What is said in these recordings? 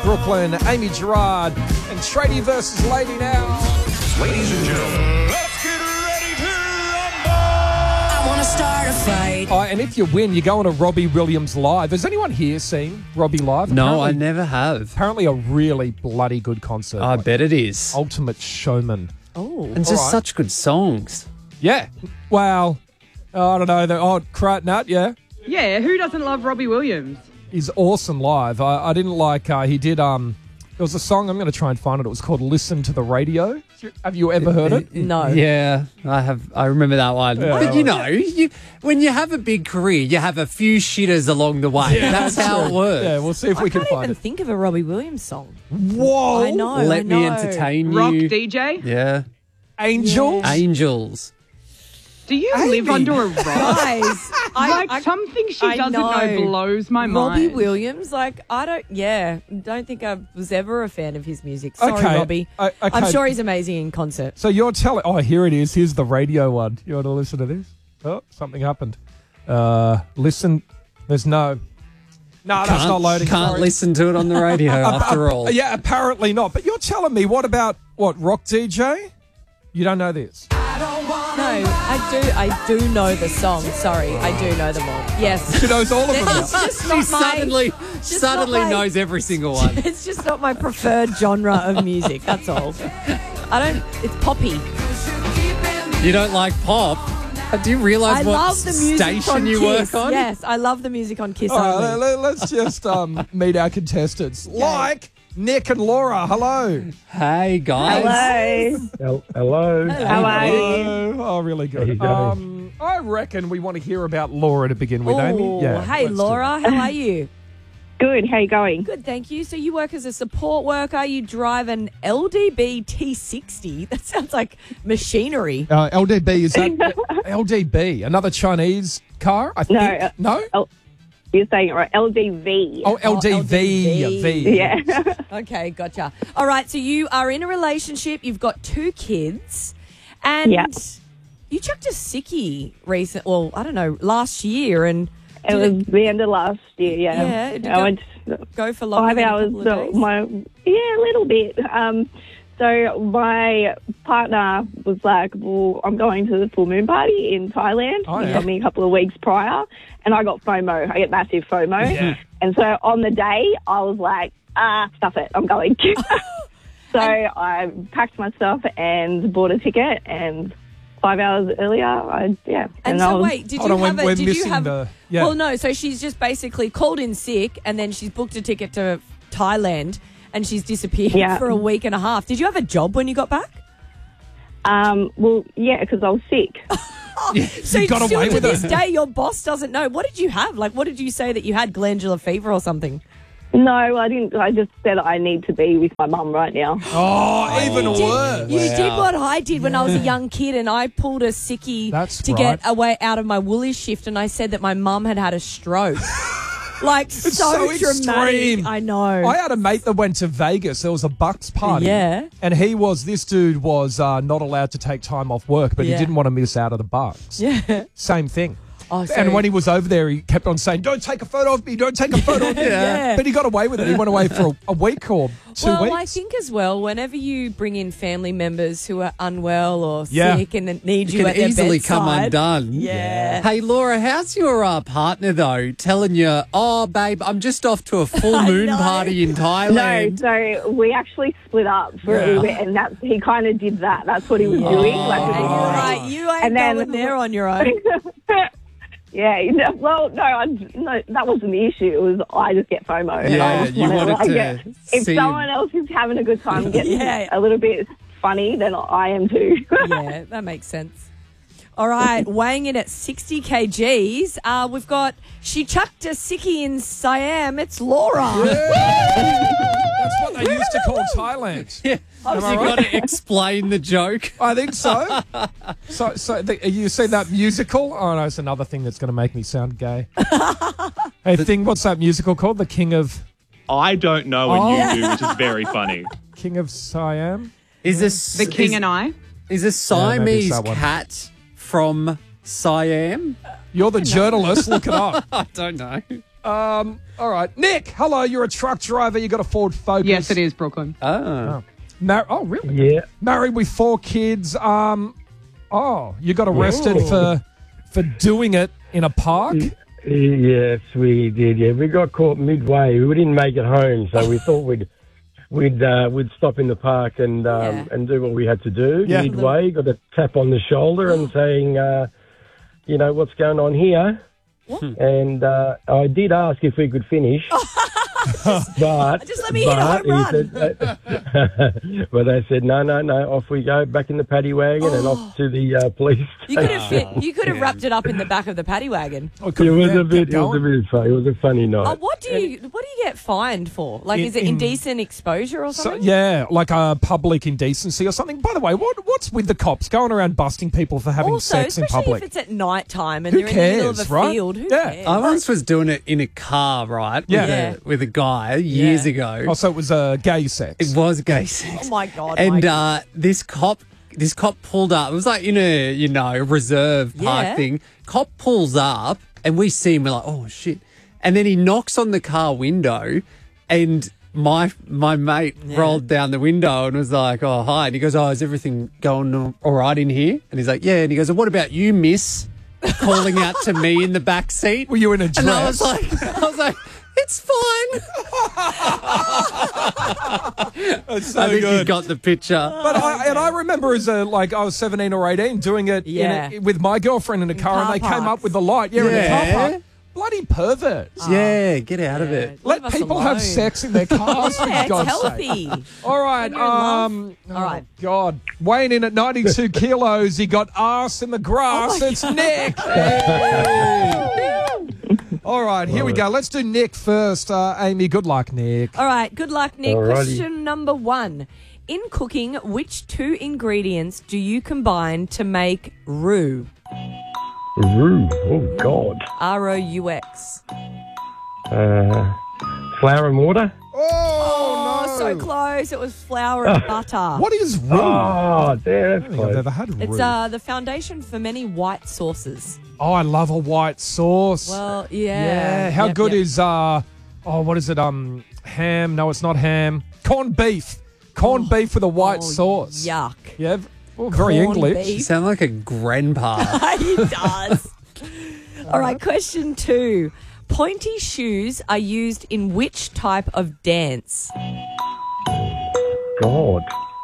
Brooklyn, Amy Gerard, and Tradie versus Lady now. Ladies and gentlemen, let's get ready to rumble! I want to start a fight. And if you win, you go on a Robbie Williams live. Has anyone here seen Robbie live? No, I never have. Apparently a really bloody good concert. I bet it is. Ultimate showman. Oh. And just such good songs. Yeah. Well, I don't know. Nut, yeah. Yeah, who doesn't love Robbie Williams? He's awesome live. I didn't like, he did, there was a song, I'm going to try and find it. It was called Listen to the Radio. Have you ever heard it? No. Yeah, I have. I remember that one. Yeah. But you know, when you have a big career, you have a few shitters along the way. Yeah, that's how it works. Yeah, we'll see if we can I can't find even it. think of a Robbie Williams song. Whoa. I know. Let me entertain you. Rock DJ? Yeah. Angels? Yeah. Angels. Do you Amy. live under a rock? Guys, Something she doesn't know blows my Robbie mind. Williams, I don't think I was ever a fan of his music. Sorry, Robbie. Okay. I'm sure he's amazing in concert. So you're telling... Oh, here it is. Here's the radio one. You want to listen to this? Oh, something happened. Listen. There's no... No, that's not loading. Can't Sorry. listen to it on the radio after all. Yeah, apparently not. But you're telling me, what about, Rock DJ? You don't know this? No, I do know the song. Sorry, I do know them all. Yes. She knows all of them It's now. just She not suddenly not my- knows every single one. It's just not my preferred genre of music. That's all. It's poppy. You don't like pop? Do you realise I what love the music station on you Kiss. work on? Yes, I love the music on Kiss All only. right, let's just meet our contestants. Like Nick and Laura. Hello. Hey, guys. Hello. How are Hello. Oh, really How you good. doing? I reckon we want to hear about Laura to begin with, Oh, Amy. Yeah. hey, let's do Laura, how are you? Good. How you going? Good, thank you. So you work as a support worker. You drive an LDB T60. That sounds like machinery. that. LDB, is that LDB? Another Chinese car? I think. No? You're saying it right. LDV. Oh, LDV. LDV. Yeah. Okay, gotcha. All right, so you are in a relationship. You've got 2 kids. And Yeah. you chucked a sickie last year. And It was the end of last year, yeah. Yeah, did I you went go for longer 5 than a hours. couple of days? A little bit. So my partner was like, well, I'm going to the full moon party in Thailand. Oh, He yeah. told me a couple of weeks prior, and I got FOMO. I get massive FOMO. Yeah. And so on the day, I was like, stuff it, I'm going. So I packed my stuff and bought a ticket, and 5 hours earlier, And I so was- wait, did Hold you on, have we're did you missing have the- yeah. Well, no, so she's just basically called in sick and then she's booked a ticket to Thailand and she's disappeared Yeah. for a week and a half. Did you have a job when you got back? Well, yeah, because I was sick. So You got still away to with this it. day your boss doesn't know. What did you have? Like what did you say that you had glandular fever or something? No, I didn't. I just said I need to be with my mum right now. Oh, even worse. You did what I did when I was a young kid and I pulled a sickie That's to right. get away out of my Woolies shift and I said that my mum had a stroke. Like so so dramatic. extreme. I know. I had a mate that went to Vegas. There was a Bucks party. Yeah. And this dude was not allowed to take time off work, but Yeah. he didn't want to miss out of the Bucks. Yeah. Same thing. Oh, so- And when he was over there, he kept on saying, don't take a photo of me, don't take a photo of me. Yeah. But he got away with it. He went away for a week or 2 Well, weeks. I think as well, whenever you bring in family members who are unwell or Yeah. sick and that need you Can at their easily come bedside. undone. Yeah. Hey, Laura, how's your partner, though, telling you, oh, babe, I'm just off to a full moon know. party in No, Thailand? so we actually split up for a little bit, and he kind of did that. That's what he was doing. Like, And you're right, you ain't And then- going there on your own. yeah. No, that wasn't the issue. It was I just get FOMO. and Yeah, I just you wanna, wanted to like, if see someone else is having a good time getting Yeah. a little bit funny, then I am too. Yeah, that makes sense. All right, weighing in at 60 kgs, we've got, she chucked a sickie in Siam, it's Laura. That's what they used to call Thailand. Yeah. Have you got to explain the joke? I think so. You see that musical? Oh, no, it's another thing that's going to make me sound gay. What's that musical called? The King of I don't know, and you do, which is very funny. Siam? Is this The King and I. Is a Yeah, maybe it's Siamese that one. cat from Siam? You're the journalist. Look it up. I don't know. All right. Nick, hello. You're a truck driver. You got a Ford Focus. Yes, it is, Brooklyn. Oh. Really? Yeah. Married with 4 kids. You got arrested for doing it in a park? Yes, we did. Yeah, we got caught midway. We didn't make it home, so we thought we'd stop in the park and do what we had to do. Yeah. Midway, got a tap on the shoulder and saying, what's going on here? And I did ask if we could finish. But Just let me hit a home run. But they said, no, off we go, back in the paddy wagon and off to the police station. You could have wrapped it up in the back of the paddy wagon. It was a bit fun. It was a funny night. What do you get fined for? Like, is it indecent exposure or something? Like a public indecency or something. By the way, what's with the cops going around busting people for having sex in especially public? if it's at night time and Who they're in the middle of cares, a right? field. Who Yeah. cares? I once was doing it in a car, right? Yeah. With a guy years ago. Oh, so it was gay sex. It was gay sex. Oh, my God. And Mike. this cop pulled up. It was like in a reserve park Yeah. thing. Cop pulls up and we see him. We're like, oh shit! And then he knocks on the car window, and my mate rolled down the window and was like, oh hi. And he goes, oh, is everything going all right in here? And he's like, yeah. And he goes, what about you, miss? Calling out to me in the back seat. Were you in a dress? And I was like, it's fine. That's so I think good. you got the picture. But I remember as I was 17 or 18 doing it with my girlfriend in a car, and they car came up parks. with the light. Yeah, in a car Yeah. park. Bloody perverts. Yeah, get out of it. Let Leave us people alone. have sex in their cars, for Yeah, it's God's healthy. sake. All right. When you're in love. All right. God. Weighing in at 92 kilos. He got arse in the grass. It's Nick. All right, here we go. Let's do Nick first. Amy, good luck, Nick. All right, good luck, Nick. Alrighty. Question number 1. In cooking, which 2 ingredients do you combine to make roux? Roux. Oh, God. R-O-U-X. Flour and water? Oh, so close. It was flour and butter. What is roux? Oh, damn, I that's don't think I've close. ever had roux. It's the foundation for many white sauces. Oh, I love a white sauce. Well, yeah. Yeah. How Yep, good yep. is what is it? Ham? No, it's not ham. Corned beef. Corned beef with a white sauce. Yuck. Yeah. Well, very Corned English. You beef. sound like a grandpa. He does. All right, question 2. Pointy shoes are used in which type of dance? God.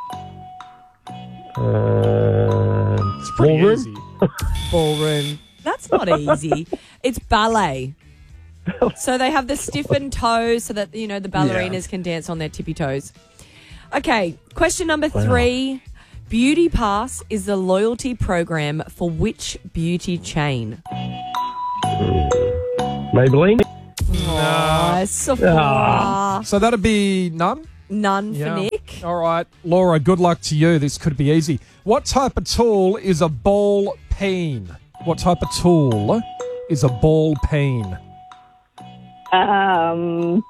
It's pretty ballroom? easy. Ballroom. That's not easy. It's ballet. So they have the stiffened toes so that, the ballerinas can dance on their tippy toes. Okay, question number 3. Beauty Pass is the loyalty program for which beauty chain? Maybelline? Sephora. So that'd be none? None for Nick. All right. Laura, good luck to you. This could be easy. What type of tool is a ball peen? What type of tool is a ball peen? A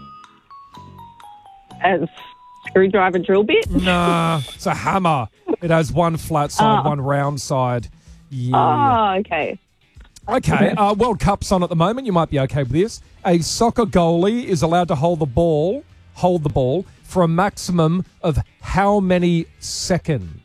screwdriver drill bit. Nah, it's a hammer. It has one flat side, one round side. Yeah. Oh, okay. Okay, World Cup's on at the moment. You might be okay with this. A soccer goalie is allowed to hold the ball for a maximum of how many seconds?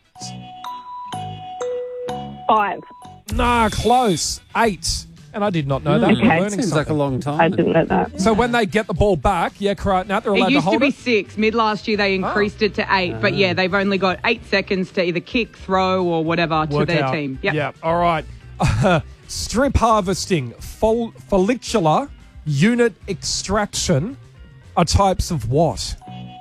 5. Nah, close. 8. And I did not know that. Okay. We're learning Seems like a something. long time. I didn't know that. So when they get the ball back, correct. Now they're allowed It to used to hold be it. 6. Mid last year, they increased it to 8. But yeah, they've only got 8 seconds to either kick, throw, or whatever to Work their out. team. Yep. Yeah. All right. Strip harvesting, follicular unit extraction are types of what?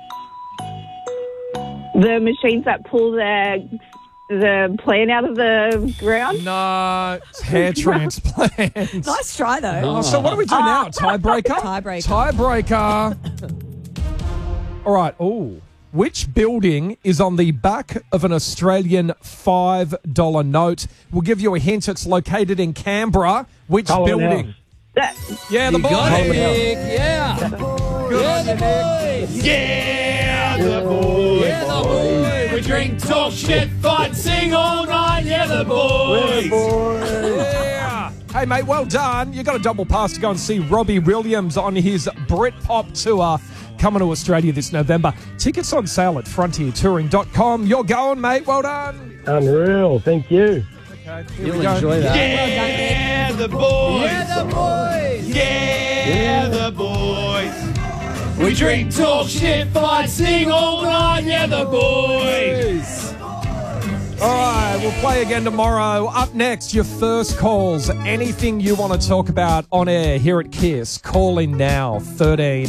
The machines that pull the plant out of the ground. No, it's hair transplants. Nice try, though. Oh, so what do we do now? Tiebreaker? Tiebreaker. All right. Oh, which building is on the back of an Australian $5 note? We'll give you a hint. It's located in Canberra. Which Parliament building? House. Yeah, the boys. Yeah. Good on you, Nick. Yeah, the boys. Yeah, the boys. We drink, talk, shit, fight, sing all night. Yeah, the boys. Yeah. Hey, Hey, mate, well done. You got a double pass to go and see Robbie Williams on his Britpop tour coming to Australia this November. Tickets on sale at frontiertouring.com. You're going, mate. Well done. Unreal. Thank you. Okay, here You'll we go. enjoy that. Yeah, the boys. Yeah, the boys. Yeah, the boys. We drink, talk, shit, fight, sing all night. Yeah, the boys. All right, we'll play again tomorrow. Up next, your first calls. Anything you want to talk about on air here at KISS, call in now, 13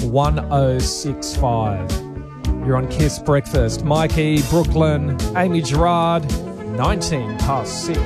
1065. You're on KISS Breakfast. Mikey, Brooklyn, Amy Gerard, 19 past 6.